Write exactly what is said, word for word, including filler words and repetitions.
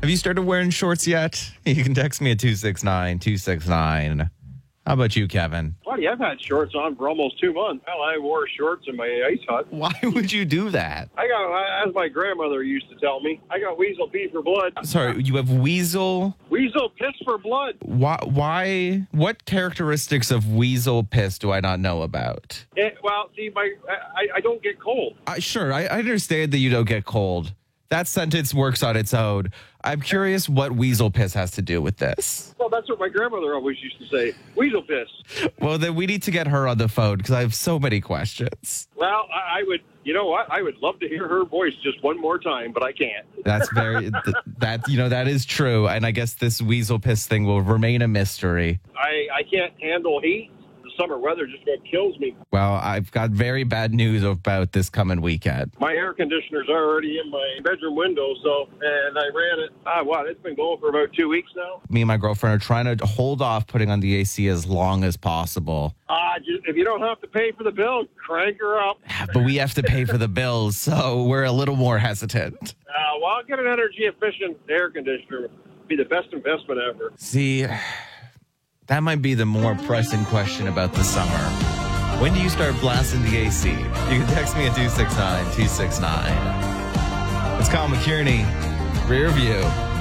Have you started wearing shorts yet? You can text me at two six nine, two six nine. How about you, Kevin? Buddy, I've had shorts on for almost two months. Well, I wore shorts in my ice hut. Why would you do that? I got, as my grandmother used to tell me, I got weasel pee for blood. Sorry, you have weasel? Weasel piss for blood. Why? Why? What characteristics of weasel piss do I not know about? It, well, see, my I, I don't get cold. Uh, sure, I, I understand that you don't get cold. That sentence works on its own. I'm curious what weasel piss has to do with this. Well, that's what my grandmother always used to say. Weasel piss. Well, then we need to get her on the phone because I have so many questions. Well, I, I would, you know what? I would love to hear her voice just one more time, but I can't. That's very, th- that, you know, that is true. And I guess this weasel piss thing will remain a mystery. I, I can't handle heat. Summer weather just about kills me. Well, I've got very bad news about this coming weekend. My air conditioner's already in my bedroom window, so, and I ran it, ah, what, it's been going for about two weeks now. Me and my girlfriend are trying to hold off putting on the A C as long as possible. Ah, uh, if you don't have to pay for the bill, crank her up. But we have to pay for the bills, so we're a little more hesitant. Uh, well, I'll get an energy efficient air conditioner. It'd be the best investment ever. See, that might be the more pressing question about the summer. When do you start blasting the A C? You can text me at two six nine, two six nine. It's Kyle McKierney, Rear View.